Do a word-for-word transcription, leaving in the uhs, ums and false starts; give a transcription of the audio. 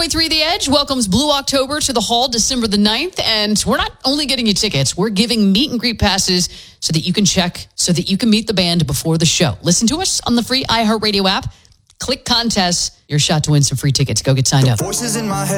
point three The Edge welcomes Blue October to the Hall December the ninth. And we're not only getting you tickets, we're giving meet and greet passes so that you can check, so that you can meet the band before the show. Listen to us on the free iHeartRadio app. Click contest. Your shot to win some free tickets. Go get signed up. Voices in my head.